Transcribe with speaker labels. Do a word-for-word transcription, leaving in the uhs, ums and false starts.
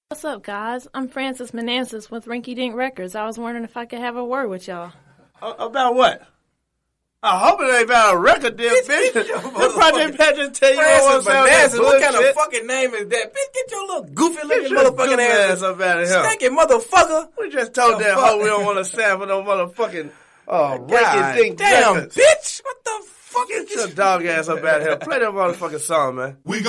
Speaker 1: What's up, guys? I'm Francis Manassas with Rinky Dink Records. I was wondering if I could have a word with y'all.
Speaker 2: Uh, about what? I hope it ain't about a record deal, bitch. The Project Pat just tell you what
Speaker 3: Francis what kind of fucking name is that? Bitch, get your little goofy looking motherfucking ass,
Speaker 2: ass up out of here.
Speaker 3: Stinky motherfucker.
Speaker 2: We just told
Speaker 3: the
Speaker 2: that
Speaker 3: fuck?
Speaker 2: hoe we don't want to sample no motherfucking uh,
Speaker 3: God
Speaker 2: Rinky Dink
Speaker 3: damn,
Speaker 2: records.
Speaker 3: bitch. What the fuck
Speaker 2: Get
Speaker 3: is
Speaker 2: your dog ass up out of here. Play that motherfucking song, man.
Speaker 4: We